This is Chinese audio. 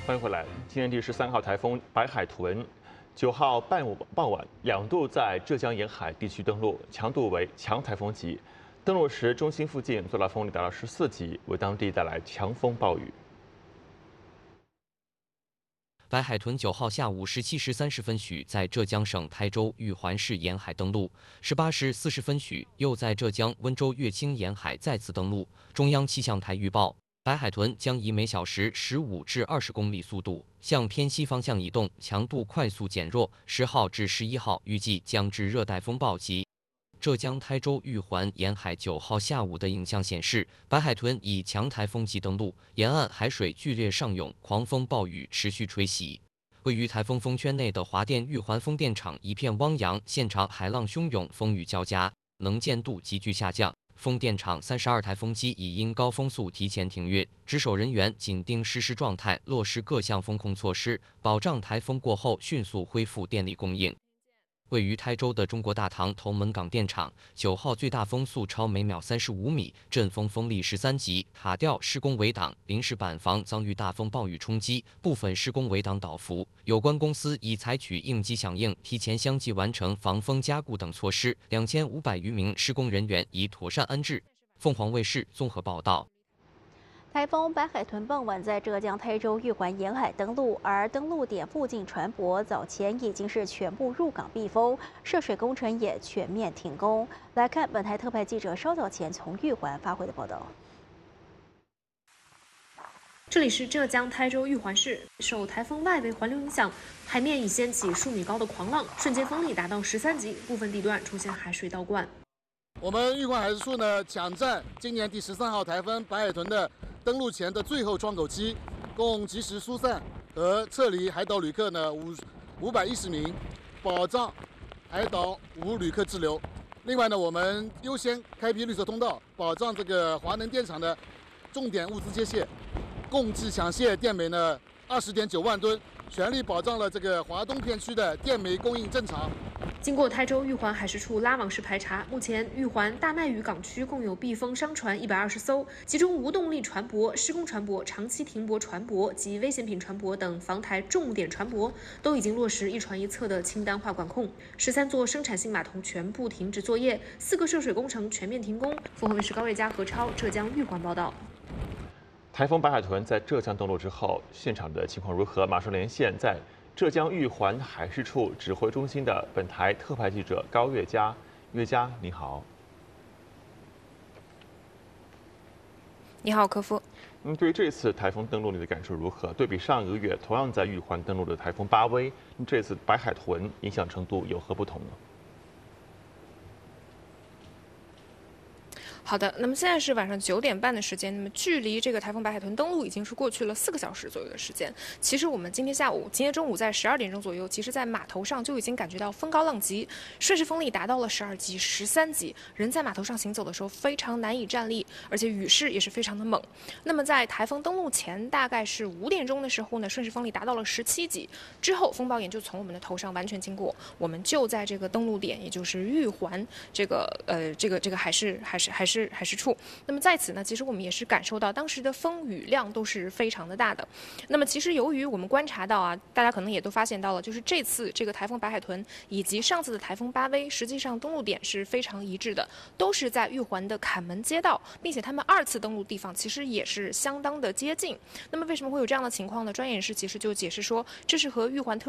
欢迎回来。今年第13号台风白海豚，9号傍晚2度在浙江沿海地区登陆，强度为强台风级。登陆时，中心附近最大风力达到14级，为当地带来强风暴雨。 白海豚9号下午17时30分许在浙江省台州玉环市沿海登陆，18时40分许又在浙江温州乐清沿海再次登陆。中央气象台预报，白海豚将以每小时15至20公里速度向偏西方向移动，强度快速减弱。10号至11号预计将至热带风暴级。浙江台州玉环沿海9号下午的影像显示，白海豚以强台风级登陆，沿岸海水剧烈上涌，狂风暴雨持续吹袭。位于台风风圈内的华电玉环风电场一片汪洋，现场海浪汹涌，风雨交加，能见度急剧下降。风电场32台风机已因高风速提前停运，值守人员紧盯实时状态，落实各项风控措施，保障台风过后迅速恢复电力供应。位于台州的中国大唐头门港电厂9号最大风速超每秒35米，阵风风力13级，塔吊施工围挡，临时板房遭遇大风暴雨冲击，部分施工围挡倒伏。有关公司已采取应急响应，提前相继完成防风加固等措施，2500余名施工人员已妥善安置。凤凰卫视综合报道。 台风白海豚傍晚在浙江台州玉环沿海登陆，而登陆点附近船舶早前已经是全部入港避风，涉水工程也全面停工。来看本台特派记者稍早前从玉环发回的报道。 这里是浙江台州玉环市，受台风外围环流影响，海面已掀起数米高的狂浪，瞬间风力达到13级，部分地段出现海水倒灌。 我们玉环海事处呢，抢占今年第13号台风白海豚的登陆前的最后窗口期，共及时疏散和撤离海岛旅客呢510名，保障海岛无旅客滞留。另外呢，我们优先开辟绿色通道，保障这个华能电厂的重点物资接卸，共计抢卸电煤呢20.9万吨，全力保障了这个华东片区的电煤供应正常。 经过台州玉环海事处拉网式排查，目前玉环大麦屿港区共有避风商船120艘，其中无动力船舶、施工船舶、长期停泊船舶及危险品船舶等防台重点船舶都已经落实一船一侧的清单化管控。13座生产性码头全部停止作业，4个涉水工程全面停工。凤凰卫视高瑞佳、何超，浙江玉环报道。 台风白海豚在浙江登陆之后，现场的情况如何？马上连线在浙江玉环海事处指挥中心的本台特派记者高月佳。月佳，你好。 你好，科夫。 对于这次台风登陆，你的感受如何？对比上一个月同样在玉环登陆的台风巴威，这次白海豚影响程度有何不同呢？ 好的，那么现在是晚上9点半的时间，那么距离这个台风白海豚登陆已经是过去了4个小时左右的时间。其实我们今天中午在12点钟左右，其实在码头上就已经感觉到风高浪急，瞬时风力达到了12级、13级，人在码头上行走的时候非常难以站立，而且雨势也是非常的猛。那么在台风登陆前，大概是5点钟的时候呢，瞬时风力达到了17级，之后风暴眼就从我们的头上完全经过，我们就在这个登陆点，也就是玉环这个海事处。那么在此呢，其实我们也是感受到当时的风雨量都是非常的大的。那么其实由于我们观察到啊，大家可能也都发现到了，就是这次这个台风白海豚以及上次的台风巴威，实际上登陆点是非常一致的，都是在玉环的坎门街道，并且他们2次登陆地方其实也是相当的接近。那么为什么会有这样的情况呢？专业人士其实就解释说，这是和玉环特